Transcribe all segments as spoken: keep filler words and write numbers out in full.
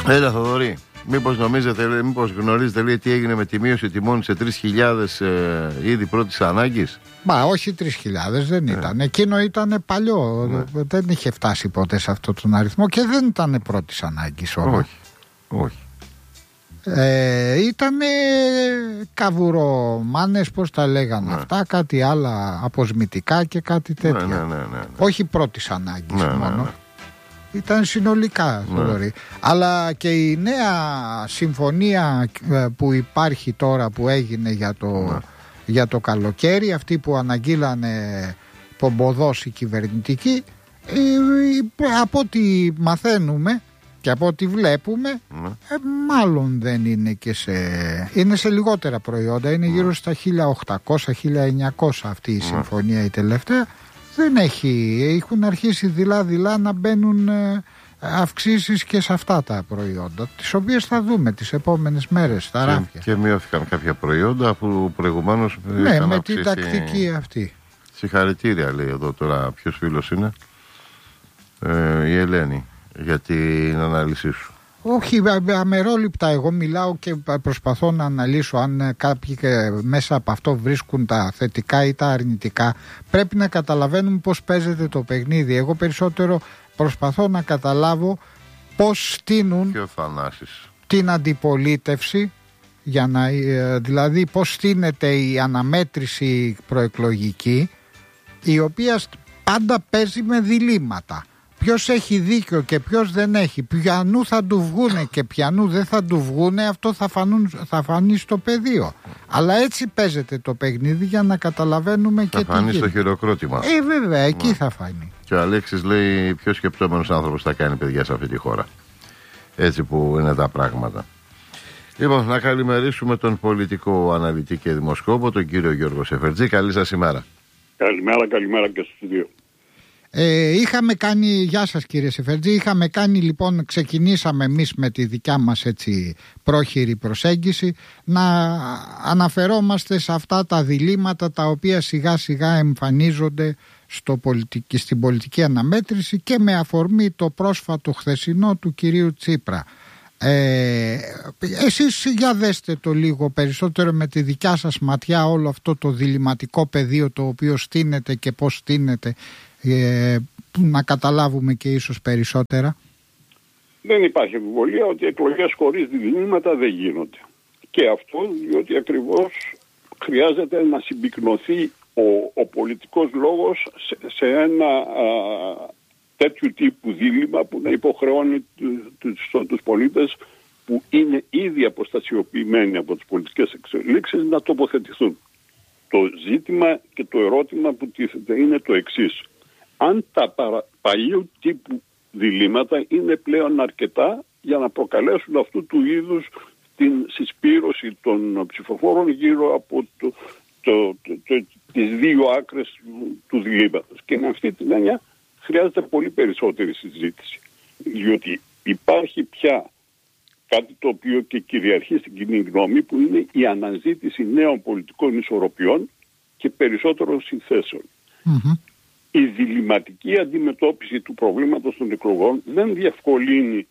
Έλα Θοδωρή, μήπως νομίζετε, μήπως γνωρίζετε λέει, τι έγινε με τη μείωση τιμών σε τρεις χιλιάδες ε, είδη πρώτης ανάγκης? Μα όχι τρεις χιλιάδες δεν ήταν. Ε. Εκείνο ήταν παλιό. Ε. Δεν είχε φτάσει ποτέ σε αυτόν τον αριθμό και δεν ήταν πρώτης ανάγκης όλο. Όχι. Όχι. Ε, ήτανε καβουρομάνες, πώς τα λέγανε ναι. αυτά, κάτι άλλα αποσμητικά και κάτι τέτοια. Ναι, ναι, ναι, ναι, ναι. Όχι πρώτης ανάγκης ναι, μόνο. Ναι, ναι. Ήταν συνολικά, ναι. Αλλά και η νέα συμφωνία που υπάρχει τώρα, που έγινε για το, ναι. για το καλοκαίρι, αυτή που αναγγείλανε πομποδός οι κυβερνητικοί, ε, από ό,τι μαθαίνουμε και από ό,τι βλέπουμε, ναι. ε, μάλλον δεν είναι και σε... είναι σε λιγότερα προϊόντα, είναι ναι. γύρω στα χίλια οκτακόσια με χίλια εννιακόσια αυτή η ναι. συμφωνία η τελευταία. Δεν έχει, έχουν αρχίσει δειλά-δειλά να μπαίνουν ε, αυξήσεις και σε αυτά τα προϊόντα, τις οποίες θα δούμε τις επόμενες μέρες στα ράφια. Και μειώθηκαν κάποια προϊόντα που προηγουμένως ναι, είχαν με αυξήσει... την τακτική αυτή. Συγχαρητήρια λέει εδώ τώρα, ποιος φίλος είναι, ε, η Ελένη, για την ανάλυση σου. Όχι, αμερόληπτα εγώ μιλάω και προσπαθώ να αναλύσω αν κάποιοι μέσα από αυτό βρίσκουν τα θετικά ή τα αρνητικά. Πρέπει να καταλαβαίνουμε πώς παίζεται το παιχνίδι. Εγώ περισσότερο προσπαθώ να καταλάβω πώς στείνουν την αντιπολίτευση, για να, δηλαδή πώς στείνεται η αναμέτρηση προεκλογική, η οποία πάντα παίζει με διλήμματα. Ποιος έχει δίκιο και ποιος δεν έχει, ποιανού θα του βγούνε και ποιανού δεν θα του βγούνε, αυτό θα, φανούν, θα φανεί στο πεδίο. Αλλά έτσι παίζεται το παιχνίδι για να καταλαβαίνουμε θα και τι θα φανεί στο χειροκρότημα. Ε βέβαια, εκεί ναι. θα φανεί. Και ο Αλέξης λέει πιο σκεπτόμενος άνθρωπος θα κάνει παιδιά σε αυτή τη χώρα. Έτσι που είναι τα πράγματα. Λοιπόν, να καλημερίσουμε τον πολιτικό αναλυτή και δημοσκόπο, τον κύριο Γιώργο Σεφερτζή. Καλή σας ημέρα. Καλημέρα, καλημέρα και στους δύο. Ε, είχαμε κάνει, γεια σας κύριε Σεφερτζή, είχαμε κάνει λοιπόν, ξεκινήσαμε εμείς με τη δικιά μας έτσι πρόχειρη προσέγγιση να αναφερόμαστε σε αυτά τα διλήμματα τα οποία σιγά σιγά εμφανίζονται στο πολιτική, στην πολιτική αναμέτρηση και με αφορμή το πρόσφατο χθεσινό του κυρίου Τσίπρα. Ε, εσείς για δέστε το λίγο περισσότερο με τη δικιά σας ματιά όλο αυτό το διλημματικό πεδίο το οποίο στείνεται και πώς στείνεται, ε, να καταλάβουμε και ίσως περισσότερα. Δεν υπάρχει αμφιβολία ότι εκλογές χωρίς διλήμματα δεν γίνονται. Και αυτό διότι ακριβώς χρειάζεται να συμπυκνωθεί ο, ο πολιτικός λόγος σε, σε ένα α, τέτοιου τύπου δίλημμα που να υποχρεώνει τους, τους, τους πολίτες που είναι ήδη αποστασιοποιημένοι από τις πολιτικές εξελίξεις να τοποθετηθούν. Το ζήτημα και το ερώτημα που τίθεται είναι το εξής. Αν τα παρα, παλιού τύπου διλήμματα είναι πλέον αρκετά για να προκαλέσουν αυτού του είδους την συσπήρωση των ψηφοφόρων γύρω από το, το, το, το, τις δύο άκρες του διλήμματος. Και με αυτή την έννοια χρειάζεται πολύ περισσότερη συζήτηση. Διότι υπάρχει πια κάτι το οποίο και κυριαρχεί στην κοινή γνώμη, που είναι η αναζήτηση νέων πολιτικών ισορροπιών και περισσότερων συνθέσεων. Mm-hmm. Η διλημματική αντιμετώπιση του προβλήματος των εκλογών δεν διευκολύνει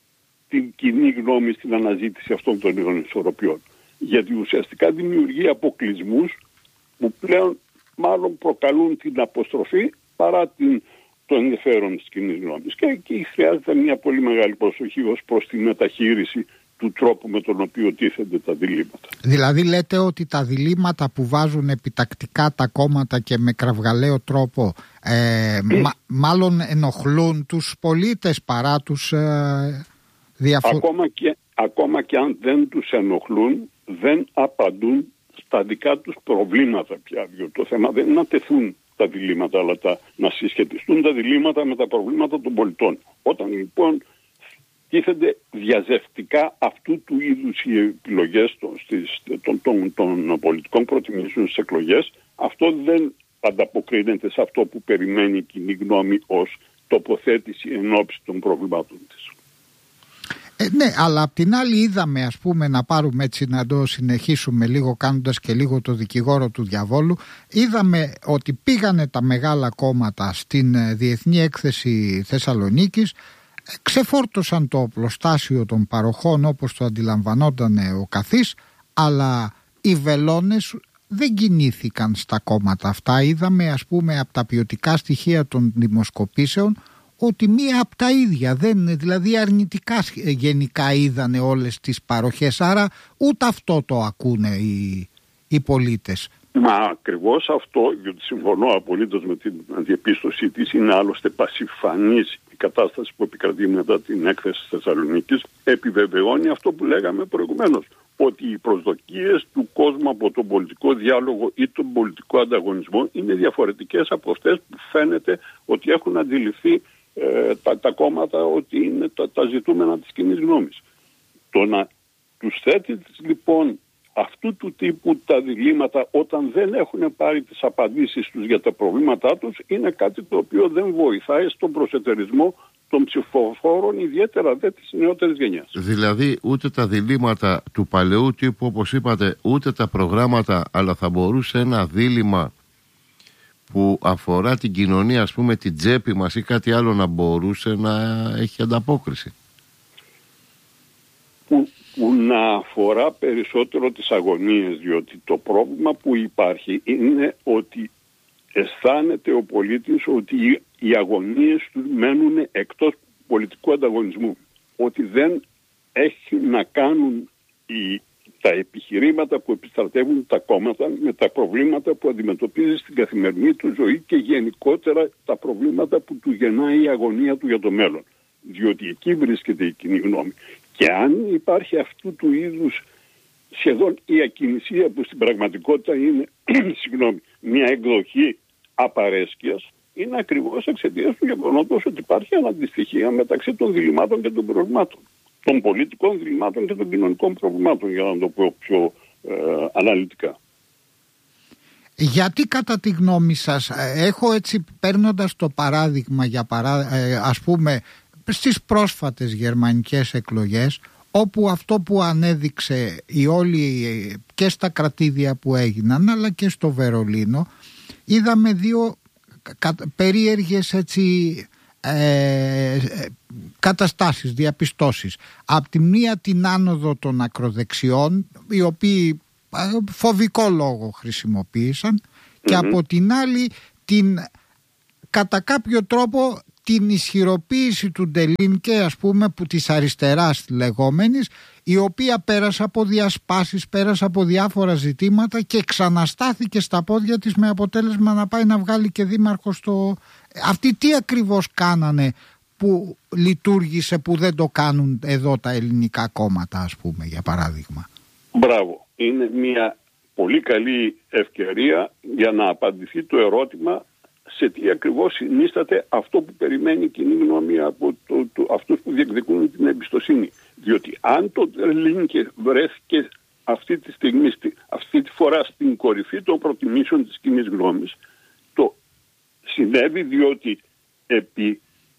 την κοινή γνώμη στην αναζήτηση αυτών των νέων ισορροπιών. Γιατί ουσιαστικά δημιουργεί αποκλεισμούς που πλέον μάλλον προκαλούν την αποστροφή παρά την, το ενδιαφέρον της κοινής γνώμης. Και εκεί χρειάζεται μια πολύ μεγάλη προσοχή ως προς τη μεταχείριση του τρόπου με τον οποίο τίθενται τα διλήμματα. Δηλαδή λέτε ότι τα διλήμματα που βάζουν επιτακτικά τα κόμματα και με κραυγαλαίο τρόπο ε, μα, μάλλον ενοχλούν τους πολίτες παρά τους ε, διαφορετικούς. Ακόμα και, ακόμα και αν δεν τους ενοχλούν, δεν απαντούν στα δικά τους προβλήματα πια. Διότι το θέμα δεν είναι να τεθούν τα διλήμματα, αλλά τα, να συσχετιστούν τα διλήμματα με τα προβλήματα των πολιτών. Όταν λοιπόν τίθενται διαζευτικά αυτού του είδους οι επιλογές των, στις, των, των, των πολιτικών προτιμήσεων στις εκλογές, αυτό δεν ανταποκρίνεται σε αυτό που περιμένει η κοινή γνώμη ως τοποθέτηση ενόψει των προβλημάτων της. Ε, ναι, αλλά απ' την άλλη είδαμε, ας πούμε, να πάρουμε έτσι να το συνεχίσουμε λίγο κάνοντας και λίγο το δικηγόρο του διαβόλου, είδαμε ότι πήγανε τα μεγάλα κόμματα στην Διεθνή Έκθεση Θεσσαλονίκης ξεφόρτωσαν το οπλοστάσιο των παροχών όπως το αντιλαμβανόταν ο καθής, αλλά οι βελόνες δεν κινήθηκαν στα κόμματα αυτά. Είδαμε, ας πούμε, από τα ποιοτικά στοιχεία των δημοσκοπήσεων ότι μία από τα ίδια, δεν, δηλαδή αρνητικά γενικά είδανε όλες τις παροχές, άρα ούτε αυτό το ακούνε οι, οι πολίτες. Μα ακριβώς αυτό, γιατί συμφωνώ απολύτως με την διαπίστωσή της, είναι άλλωστε πασιφανής η κατάσταση που επικρατεί μετά την έκθεση της Θεσσαλονίκης, επιβεβαιώνει αυτό που λέγαμε προηγουμένως, ότι οι προσδοκίες του κόσμου από τον πολιτικό διάλογο ή τον πολιτικό ανταγωνισμό είναι διαφορετικές από αυτές που φαίνεται ότι έχουν αντιληφθεί ε, τα, τα κόμματα ότι είναι τα, τα ζητούμενα της κοινής γνώμης. Το να τους θέτει λοιπόν αυτού του τύπου τα διλήμματα όταν δεν έχουν πάρει τις απαντήσεις τους για τα προβλήματά τους είναι κάτι το οποίο δεν βοηθάει στον προσετερισμό των ψηφοφόρων, ιδιαίτερα δε της νεότερης γενιάς. Δηλαδή ούτε τα διλήμματα του παλαιού τύπου, όπως είπατε, ούτε τα προγράμματα, αλλά θα μπορούσε ένα δίλημμα που αφορά την κοινωνία, ας πούμε την τσέπη μας ή κάτι άλλο, να μπορούσε να έχει ανταπόκριση. Που, που να αφορά περισσότερο τις αγωνίες, διότι το πρόβλημα που υπάρχει είναι ότι αισθάνεται ο πολίτης ότι οι αγωνίες του μένουν εκτός πολιτικού ανταγωνισμού. Ότι δεν έχει να κάνουν οι, τα επιχειρήματα που επιστρατεύουν τα κόμματα με τα προβλήματα που αντιμετωπίζει στην καθημερινή του ζωή και γενικότερα τα προβλήματα που του γεννάει η αγωνία του για το μέλλον. Διότι εκεί βρίσκεται η κοινή γνώμη. Και αν υπάρχει αυτού του είδους σχεδόν η ακινησία που στην πραγματικότητα είναι συγγνώμη, μια εκδοχή απαρέσκειας, είναι ακριβώς εξαιτίας του γεγονότος ότι υπάρχει αναντιστοιχεία μεταξύ των διλημάτων και των προβλημάτων. Των πολιτικών διλημάτων και των κοινωνικών προβλημάτων, για να το πω πιο ε, αναλυτικά. Γιατί κατά τη γνώμη σας, έχω έτσι παίρνοντας το παράδειγμα για παρά, ε, ας πούμε στις πρόσφατες γερμανικές εκλογές, όπου αυτό που ανέδειξε η όλη και στα κρατήδια που έγιναν αλλά και στο Βερολίνο, είδαμε δύο περίεργες έτσι ε, καταστάσεις, διαπιστώσεις. Απ' τη μία την άνοδο των ακροδεξιών, οι οποίοι φοβικό λόγο χρησιμοποίησαν, mm-hmm. και από την άλλη την κατά κάποιο τρόπο την ισχυροποίηση του Ντελίνκε, ας πούμε, που της αριστεράς λεγόμενης, η οποία πέρασε από διασπάσεις, πέρασε από διάφορα ζητήματα και ξαναστάθηκε στα πόδια της με αποτέλεσμα να πάει να βγάλει και δήμαρχο στο... Αυτοί τι ακριβώς κάνανε που λειτουργήσε που δεν το κάνουν εδώ τα ελληνικά κόμματα, ας πούμε, για παράδειγμα? Μπράβο. Είναι μια πολύ καλή ευκαιρία για να απαντηθεί το ερώτημα σε τι ακριβώς συνίσταται αυτό που περιμένει η κοινή γνώμη από το, το, αυτούς που διεκδικούν την εμπιστοσύνη. Διότι αν το Ντελίνκε βρέθηκε αυτή τη στιγμή, αυτή τη φορά στην κορυφή των προτιμήσεων της κοινής γνώμης, το συνέβη διότι επί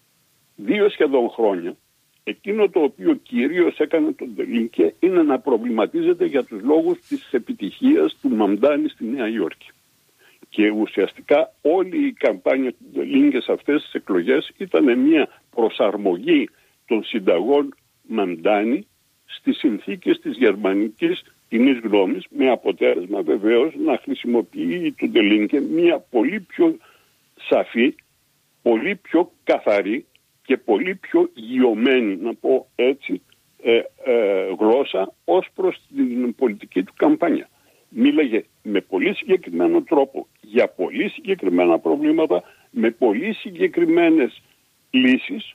δύο σχεδόν χρόνια εκείνο το οποίο κυρίως έκανε τον Ντελίνκε είναι να προβληματίζεται για τους λόγους της επιτυχίας του Μαμντάνη στη Νέα Υόρκη. Και ουσιαστικά όλη η καμπάνια του Ντελίνκε σε αυτές τις εκλογές ήταν μια προσαρμογή των συνταγών Μαμντάνη στις συνθήκες της γερμανικής κοινής γνώμης, με αποτέλεσμα βεβαίως να χρησιμοποιεί τον Ντελίνκε μια πολύ πιο σαφή, πολύ πιο καθαρή και πολύ πιο γιωμένη, να πω έτσι, ε, ε, γλώσσα ως προς την πολιτική του καμπάνια. Μίλαγε με πολύ συγκεκριμένο τρόπο για πολύ συγκεκριμένα προβλήματα, με πολύ συγκεκριμένες λύσεις,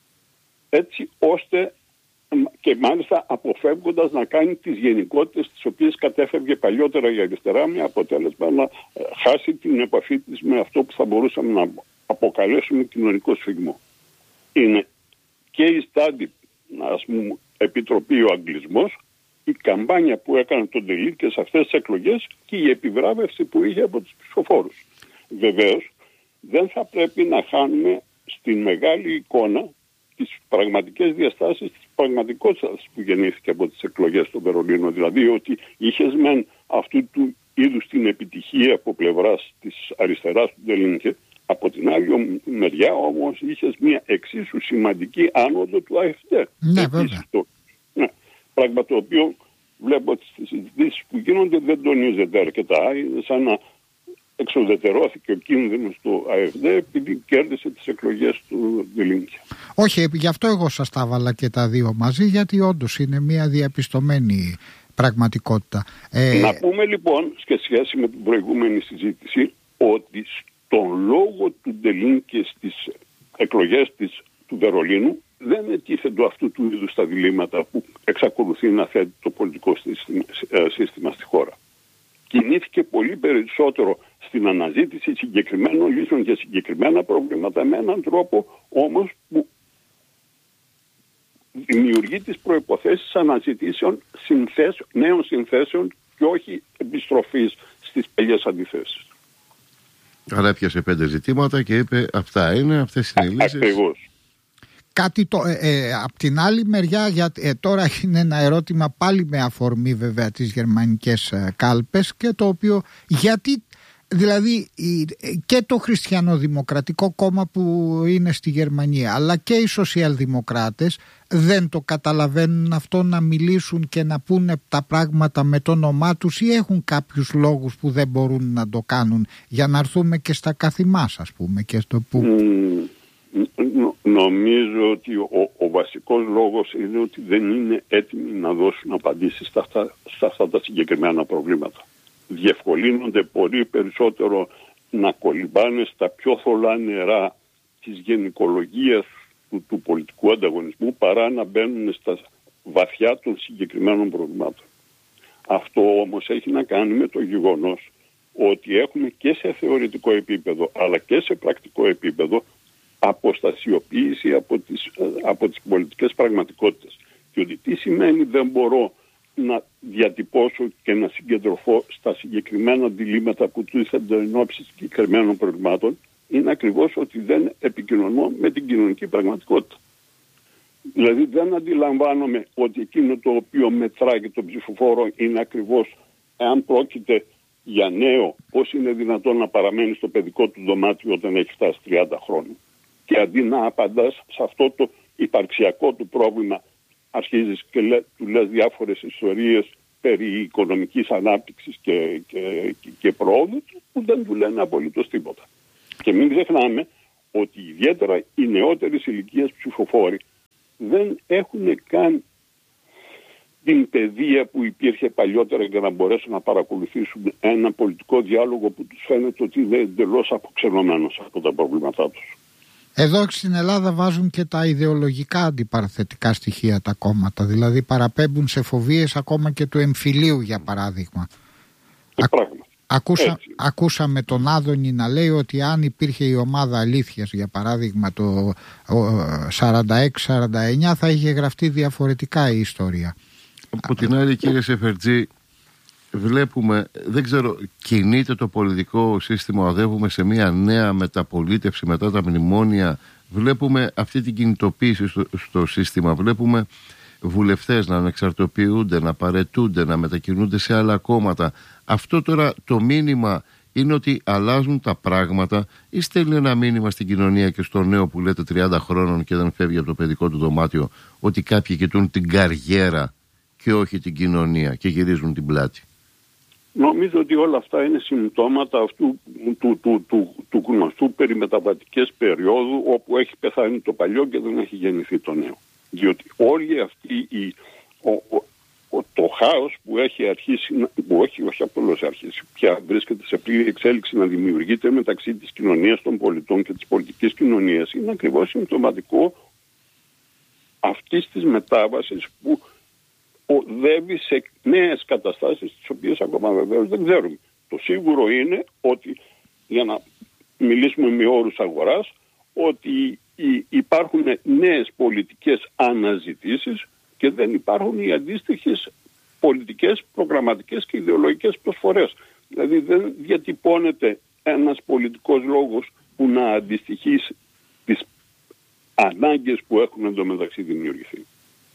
έτσι ώστε και μάλιστα αποφεύγοντας να κάνει τις γενικότητες τις οποίες κατέφευγε παλιότερα η αριστερά, με αποτέλεσμα να χάσει την επαφή της με αυτό που θα μπορούσαμε να αποκαλέσουμε κοινωνικό σφιγμό. Είναι και η στάντη, ας πούμε, επιτροπή ο αγγλισμός, η καμπάνια που έκανε τον Ντελίνκε σε αυτές τις εκλογές και η επιβράβευση που είχε από τους ψηφοφόρους. Βεβαίως, δεν θα πρέπει να χάνουμε στην μεγάλη εικόνα τις πραγματικές διαστάσεις της πραγματικότητας που γεννήθηκε από τις εκλογές στο Βερολίνο. Δηλαδή ότι είχες μεν αυτού του είδους την επιτυχία από πλευράς της αριστεράς του Ντελίνκε, Από την άλλη μεριά όμως είχες μια εξίσου σημαντική άνοδο του ΑΕΦΔ. Ναι, βέβαια. Το, ναι, πράγμα το οποίο βλέπω ότι στις συζητήσεις που γίνονται δεν τονίζεται αρκετά. Είναι σαν να εξοδετερώθηκε ο κίνδυνος του ΑΕΦΔ επειδή κέρδισε τις εκλογές του Δηλίνκια. Όχι, γι' αυτό εγώ σας τα έβαλα και τα δύο μαζί, γιατί όντως είναι μια διαπιστωμένη πραγματικότητα. Ε... Να πούμε λοιπόν, σε σχέση με την προηγούμενη συζήτηση, ότι στον λόγο του Δηλίνκια στις εκλογές της, του Βερολίνου δεν ετίθετο αυτού του είδους τα διλήμματα που εξακολουθεί να θέτει το πολιτικό σύστημα, σύστημα στη χώρα. Κινήθηκε πολύ περισσότερο στην αναζήτηση συγκεκριμένων λύσεων για συγκεκριμένα προβλήματα με έναν τρόπο όμως που δημιουργεί τις προϋποθέσεις αναζητήσεων συνθέσεων, νέων συνθέσεων και όχι επιστροφής στις παλιές αντιθέσεις. Άρα έπιασε πέντε ζητήματα και είπε αυτά είναι, αυτές είναι οι λύσεις. Ακριβώς. Κάτι το, ε, ε, απ' την άλλη μεριά, για, ε, τώρα είναι ένα ερώτημα πάλι με αφορμή βέβαια τις γερμανικές ε, κάλπες, και το οποίο γιατί δηλαδή και το Χριστιανοδημοκρατικό κόμμα που είναι στη Γερμανία αλλά και οι σοσιαλδημοκράτες δεν το καταλαβαίνουν αυτό, να μιλήσουν και να πούνε τα πράγματα με το όνομά τους, ή έχουν κάποιους λόγους που δεν μπορούν να το κάνουν, για να έρθουμε και στα καθημάς, ας πούμε, και στο που... Mm. Νομίζω ότι ο, ο βασικός λόγος είναι ότι δεν είναι έτοιμοι να δώσουν απαντήσεις στα, στα, στα αυτά τα συγκεκριμένα προβλήματα. Διευκολύνονται πολύ περισσότερο να κολυμπάνε στα πιο θολά νερά της γενικολογίας του, του πολιτικού ανταγωνισμού παρά να μπαίνουν στα βαθιά των συγκεκριμένων προβλημάτων. Αυτό όμως έχει να κάνει με το γεγονός ότι έχουμε και σε θεωρητικό επίπεδο αλλά και σε πρακτικό επίπεδο αποστασιοποίηση από τις, από τις πολιτικές πραγματικότητες. Και ότι τι σημαίνει δεν μπορώ να διατυπώσω και να συγκεντρωθώ στα συγκεκριμένα διλήμματα που τίθενται εν ώψη συγκεκριμένων προβλημάτων, είναι ακριβώς ότι δεν επικοινωνώ με την κοινωνική πραγματικότητα. Δηλαδή δεν αντιλαμβάνομαι ότι εκείνο το οποίο μετράει και τον ψηφοφόρο είναι ακριβώς εάν πρόκειται για νέο, πώς είναι δυνατόν να παραμένει στο παιδικό του δωμάτιο όταν έχει φτάσει τριάντα χρόνια. Και αντί να απαντάς σε αυτό το υπαρξιακό του πρόβλημα, αρχίζεις και λέ, του λες διάφορες ιστορίες περί οικονομικής ανάπτυξης και, και, και, και προόδου που δεν του λένε απολύτως τίποτα. Και μην ξεχνάμε ότι ιδιαίτερα οι νεότερες ηλικίες ψηφοφόροι δεν έχουν καν την παιδεία που υπήρχε παλιότερα για να μπορέσουν να παρακολουθήσουν ένα πολιτικό διάλογο που τους φαίνεται ότι είναι εντελώς αποξενωμένος από τα προβλήματά τους. Εδώ στην Ελλάδα βάζουν και τα ιδεολογικά αντιπαραθετικά στοιχεία τα κόμματα, δηλαδή παραπέμπουν σε φοβίες ακόμα και του εμφυλίου, για παράδειγμα. Α, ακούσα, ακούσαμε τον Άδωνη να λέει ότι αν υπήρχε η ομάδα Αλήθειας, για παράδειγμα, το σαράντα έξι σαράντα εννιά, θα είχε γραφτεί διαφορετικά η ιστορία. Από την άλλη, κύριε Σεφερτζή, βλέπουμε, δεν ξέρω, κινείται το πολιτικό σύστημα, οδεύουμε σε μια νέα μεταπολίτευση μετά τα μνημόνια, βλέπουμε αυτή την κινητοποίηση στο, στο σύστημα, βλέπουμε βουλευτές να ανεξαρτοποιούνται, να παρετούνται, να μετακινούνται σε άλλα κόμματα. Αυτό τώρα το μήνυμα είναι ότι αλλάζουν τα πράγματα, ή στέλνει ένα μήνυμα στην κοινωνία και στο νέο που λέτε τριάντα χρόνων και δεν φεύγει από το παιδικό του δωμάτιο, ότι κάποιοι κοιτούν την καριέρα και όχι την κοινωνία και γυρίζουν την πλάτη? Νομίζω ότι όλα αυτά είναι συμπτώματα αυτού του, του, του, του γνωστού περιμεταβατικές περίοδου όπου έχει πεθάνει το παλιό και δεν έχει γεννηθεί το νέο. Διότι όλη αυτή η, ο, ο, ο, το χάος που έχει αρχίσει, που όχι, όχι απλώς αρχίσει, πια βρίσκεται σε πλήρη εξέλιξη να δημιουργείται μεταξύ της κοινωνίας των πολιτών και της πολιτικής κοινωνίας, είναι ακριβώς συμπτωματικό αυτής της μετάβασης που οδεύει σε νέες καταστάσεις τις οποίες ακόμα βεβαίως δεν ξέρουμε. Το σίγουρο είναι ότι, για να μιλήσουμε με όρους αγοράς, ότι υπάρχουν νέες πολιτικές αναζητήσεις και δεν υπάρχουν οι αντίστοιχες πολιτικές, προγραμματικές και ιδεολογικές προσφορές. Δηλαδή δεν διατυπώνεται ένας πολιτικός λόγος που να αντιστοιχεί τις ανάγκες που έχουν εντωμεταξύ δημιουργηθεί.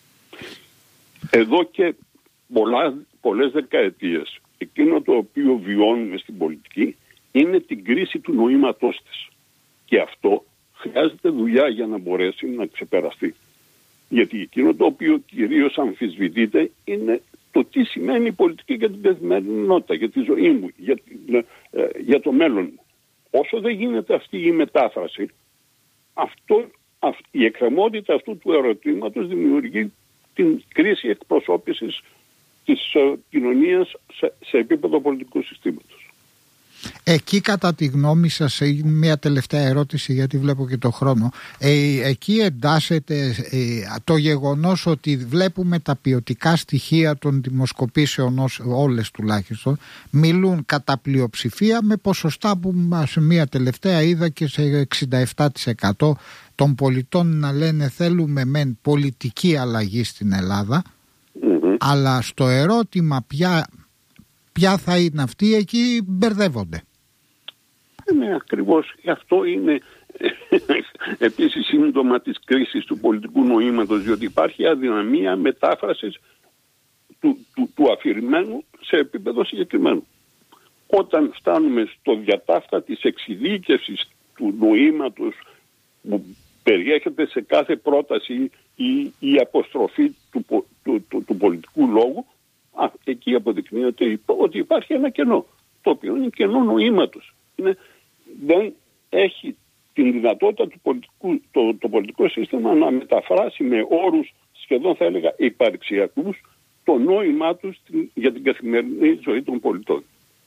Εδώ και πολλά, πολλές δεκαετίες εκείνο το οποίο βιώνουμε στην πολιτική είναι την κρίση του νοήματός της. Και αυτό χρειάζεται δουλειά για να μπορέσει να ξεπεραστεί. Γιατί εκείνο το οποίο κυρίως αμφισβητείται είναι το τι σημαίνει η πολιτική για την καθημερινότητα, για τη ζωή μου, για, την, ε, για το μέλλον μου. Όσο δεν γίνεται αυτή η μετάφραση, αυτό, αυ, η εκκρεμότητα αυτού του ερωτήματος δημιουργεί την κρίση εκπροσώπησης της ε, κοινωνίας σε, σε επίπεδο πολιτικού συστήματος. Εκεί κατά τη γνώμη σας, μια τελευταία ερώτηση γιατί βλέπω και το χρόνο, ε, εκεί εντάσσεται ε, το γεγονός ότι βλέπουμε τα ποιοτικά στοιχεία των δημοσκοπήσεων, όλες τουλάχιστον, μιλούν κατά πλειοψηφία με ποσοστά που σε μια τελευταία είδα και σε εξήντα επτά τοις εκατό των πολιτών να λένε θέλουμε μεν πολιτική αλλαγή στην Ελλάδα, mm-hmm. αλλά στο ερώτημα ποια... Ποια θα είναι αυτή, εκεί μπερδεύονται. Ναι, ακριβώς. Αυτό είναι επίσης σύντομα της κρίσης του πολιτικού νοήματος, διότι υπάρχει αδυναμία μετάφρασης του, του, του αφηρημένου σε επίπεδο συγκεκριμένο. Όταν φτάνουμε στο διατάφτα της εξειδίκευσης του νοήματος που περιέχεται σε κάθε πρόταση ή, ή αποστροφή του, του, του, του πολιτικού λόγου, Α, εκεί αποδεικνύεται ότι υπάρχει ένα κενό, το οποίο είναι κενό νοήματος. Είναι, δεν έχει την δυνατότητα του πολιτικού, το, το πολιτικό σύστημα να μεταφράσει με όρους σχεδόν θα έλεγα υπαρξιακούς το νόημά τους την, για την καθημερινή ζωή των πολιτών.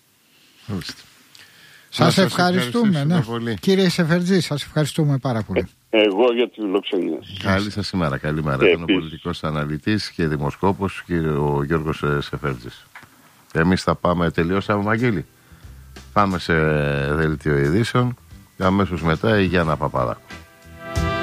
Σας ευχαριστούμε, ναι. Κύριε Σεφερτζή, σας ευχαριστούμε πάρα πολύ. Ε, εγώ για τη φιλοξενία. Καλή σας ημέρα, καλημέρα. Ήταν ο πολιτικός αναλυτής και δημοσκόπος ο Γιώργος Σεφερτζής. Εμείς θα πάμε, τελειώσαμε Βαγγέλη. Πάμε σε δελτίο ειδήσεων και αμέσως μετά η Γιάννα Παπαδάκου.